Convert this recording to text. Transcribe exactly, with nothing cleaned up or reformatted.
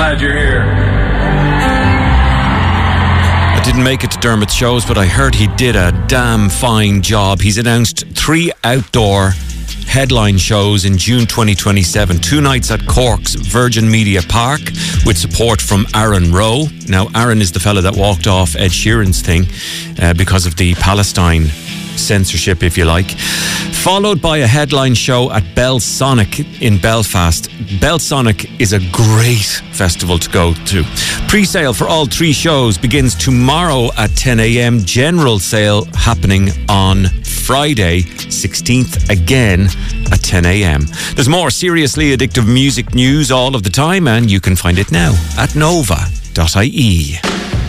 glad you're here. I didn't make it to Dermot's shows, but I heard he did a damn fine job. He's announced three outdoor headline shows in June twenty twenty-seven. Two nights at Cork's Virgin Media Park with support from Aaron Rowe. Now, Aaron is the fella that walked off Ed Sheeran's thing uh, because of the Palestine censorship, if you like. Followed by a headline show at Belsonic in Belfast. Belsonic is a great festival to go to. Pre-sale for all three shows begins tomorrow at ten a.m. General sale happening on Friday, sixteenth, again at ten a.m. There's more seriously addictive music news all of the time, and you can find it now at nova dot I E.